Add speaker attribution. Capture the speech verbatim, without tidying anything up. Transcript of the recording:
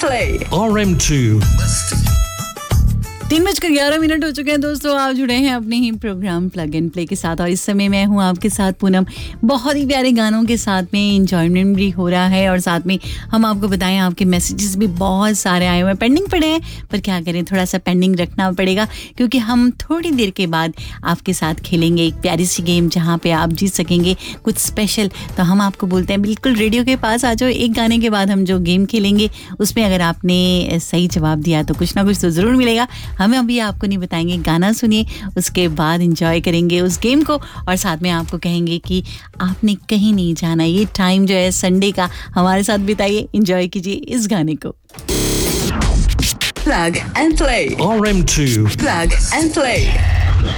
Speaker 1: play.
Speaker 2: R M two.
Speaker 3: तीन बजकर ग्यारह मिनट हो चुके हैं दोस्तों, आप जुड़े हैं अपने ही प्रोग्राम प्लग एंड प्ले के साथ और इस समय मैं हूं आपके साथ पूनम, बहुत ही प्यारे गानों के साथ में इंजॉयमेंट भी हो रहा है और साथ में हम आपको बताएं आपके मैसेजेस भी बहुत सारे आए हुए हैं, पेंडिंग पड़े हैं, पर क्या करें, थोड़ा सा पेंडिंग रखना पड़ेगा क्योंकि हम थोड़ी देर के बाद आपके साथ खेलेंगे एक प्यारी सी गेम जहाँ पे आप जीत सकेंगे कुछ स्पेशल। तो हम आपको बोलते हैं बिल्कुल रेडियो के पास आ जाओ। एक गाने के बाद हम जो गेम खेलेंगे उसमें अगर आपने सही जवाब दिया तो कुछ ना कुछ तो ज़रूर मिलेगा। हमें अभी आपको नहीं बताएंगे, गाना सुनिए, उसके बाद एंजॉय करेंगे उस गेम को और साथ में आपको कहेंगे कि आपने कहीं नहीं जाना, ये टाइम जो है संडे का हमारे साथ बिताइए, एंजॉय कीजिए इस गाने को।
Speaker 1: Plug and play.
Speaker 2: R M two.
Speaker 1: Plug and play.